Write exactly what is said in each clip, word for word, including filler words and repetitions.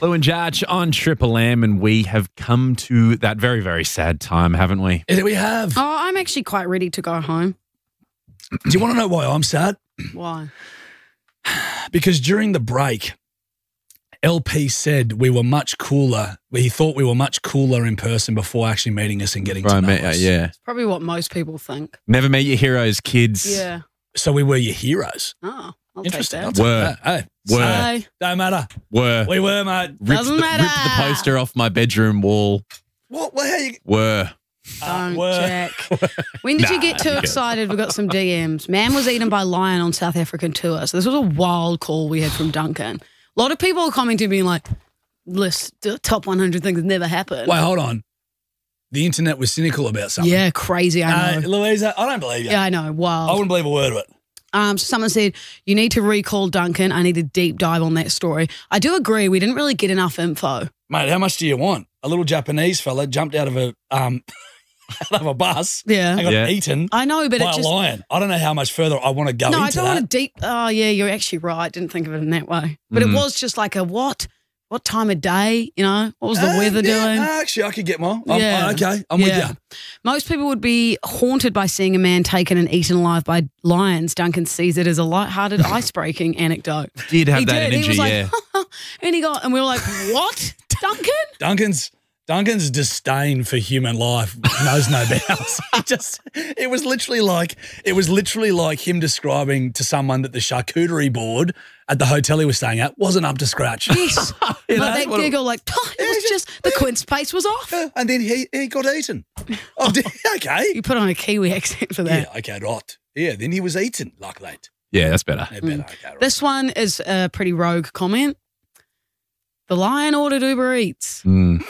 Lou and Jarch on Triple M, and we have come to that very, very sad time, haven't we? Yeah, we have. Oh, I'm actually quite ready to go home. Do you want to know why I'm sad? Why? Because during the break, L P said we were much cooler. He thought we were much cooler in person before actually meeting us and getting Right, to know mate, us. yeah. It's probably what most people think. Never meet your heroes, kids. Yeah. So we were your heroes. Oh, I'll Interesting. take I'll that. take Were. that. Hey, Were. Hey. don't matter. Were. We were, mate. Ripped Doesn't the, matter. Ripped the poster off my bedroom wall. What? Well, how you? Were. Don't were. check. When did you Nah, get too you get it. excited? We got some D Ms. Man was eaten by lion on South African tour. So this was a wild call we had from Duncan. A lot of people are commenting being like, list the top one hundred things that never happened. Wait, hold on. The internet was cynical about something. Yeah, crazy. I Uh, know. Louisa, I don't believe you. yeah, I know. I Wild. wouldn't believe a word of it. Um, so someone said, you need to recall Duncan. I need a deep dive on that story. I do agree. We didn't really get enough info. Mate, how much do you want? A little Japanese fella jumped out of a um out of a bus Yeah. and got Yeah. eaten I know, but by it a just... lion. I don't know how much further I want to go No, into I don't that. want to deep... Oh, yeah, you're actually right. Didn't think of it in that way. But Mm. it was just like a what? What time of day? You know? What was the Uh, weather yeah, doing? uh, actually, I could get more. I'm, Yeah. uh, okay, I'm Yeah. with you. Most people would be haunted by seeing a man taken and eaten alive by lions. Duncan sees it as a lighthearted, ice-breaking anecdote. Did have he that did. energy, He was like, yeah. and he got, and we were like, what? Duncan? Duncan's Duncan's disdain for human life knows no bounds. He just, it was literally like, it was literally like him describing to someone that the charcuterie board at the hotel he was staying at wasn't up to scratch. Yes. You know, Like that what- giggle, like, oh, it was just, the quince pace was off. Uh, and then he, he got eaten. Oh, did, okay. You put on a Kiwi accent for that. Yeah, okay, right. Yeah, then he was eaten like that. Yeah, that's better. Yeah, better, okay, right. This one is a pretty rogue comment. The lion ordered Uber Eats. Mm,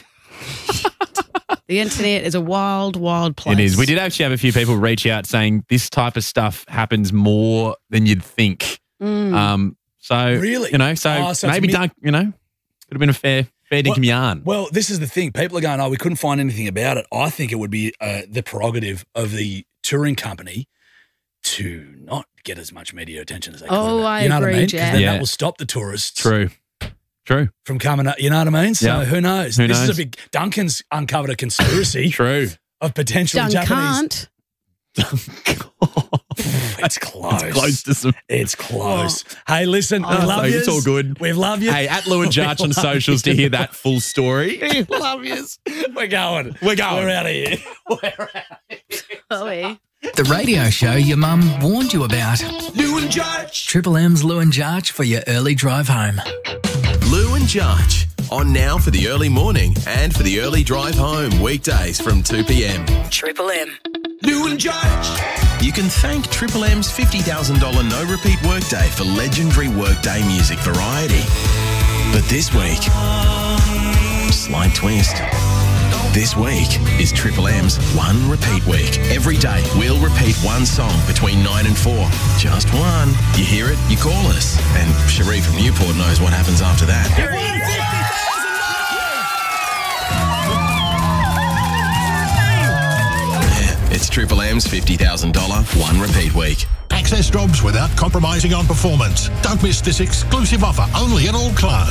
The internet is a wild, wild place. it is. We did actually have a few people reach out saying this type of stuff happens more than you'd think. Mm. Um, so, Really? you know, so, Oh, so it's maybe mi- Dunk, you know, could have been a fair, fair dinkum yarn. Well, this is the thing. People are going, oh, we couldn't find anything about it. I think it would be uh, the prerogative of the touring company to not get as much media attention as they could. Oh, about. I You know what I agree, mean? 'Cause Jack. then Yeah. that will stop the tourists True. True. from coming up. You know what I mean? So Yeah. who knows? Who this knows? is a big. Duncan's uncovered a conspiracy True. of potential Done Japanese. can't. It's close. It's close to some. It's close. Hey, listen, we Oh. love So you. it's all good. We love you. Hey, at Lou and Jarch on socials to hear that full story. love you. We're going. We're going. We're out of here. We're out. Oh, yeah. The radio show your mum warned you about. Lou and Jarch. Triple M's Lou and Jarch for your early drive home. Lou and Jarch, on now for the early morning and for the early drive home, weekdays from two p.m. Triple M. Lou and Jarch. You can thank Triple M's fifty thousand dollars no-repeat workday for legendary workday music variety. But this week, slight twist. This week is Triple M's one repeat week. Every day, we'll repeat one song between nine and four. Just one. You hear it, you call us. And Cherie from Newport knows what happens after that. Yeah, it's Triple M's fifty thousand dollars one repeat week. Access jobs without compromising on performance. Don't miss this exclusive offer only in All Class.